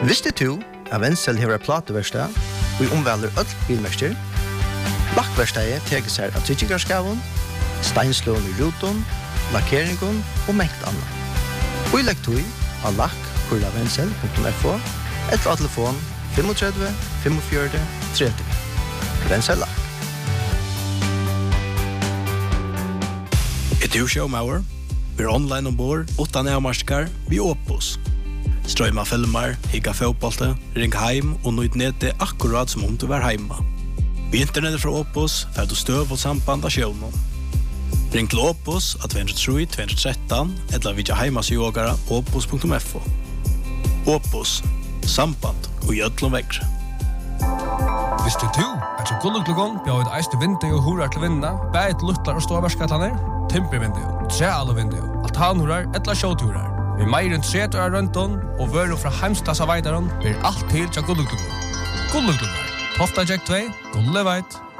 Visste du at Wenzel har plateverkstad og omvelder øll bilmester? Lakkverkstedet teker seg av tryggingarskaven, steinslån i ruton, lakkeringen og mengt annet. Og i lekktøy av lakk.wenzel.fo eller av telefon 35 45 30. Wenzel Lakk. Et showmauer, vi er online ombord, 8 nærmarskar, vi Opus. Strøyma filmer, higga fotbollte, ring heim og nøyd nede akkurat som om du var heima. Vi internettet fra Opus, fer du støv og samband av sjøvnen. Ring til Opus av 203-213, eller vidja heimasjågara opus.fo. Opus, samband og gjødlom vekkre. Visste du at så gulluklugon bjør et eiste vindu og horar til vinna, bæt luttlar og ståverskatlaner, timpervindu, trealvindu, altanhorar, etla sjåturar. Vi meir enn 30 år røntun og vøru fra heimstasa veidaron blir alt til til gulluklugon. Gulluklugon, Tofta Jack 2, Gulleveit.